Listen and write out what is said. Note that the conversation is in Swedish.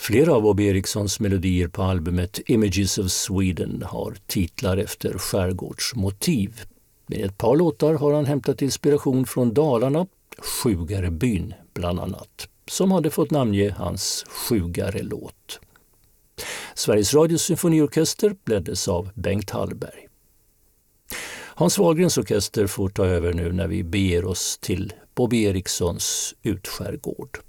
Flera av Bobby Erikssons melodier på albumet Images of Sweden har titlar efter skärgårdsmotiv. Med ett par låtar har han hämtat inspiration från Dalarna, Sjugarebyn bland annat, som hade fått namnge hans Sjugare-låt. Sveriges Radios symfoniorkester leddes av Bengt Hallberg. Hans Wahlgrens orkester får ta över nu när vi beger oss till Bobby Erikssons utskärgård.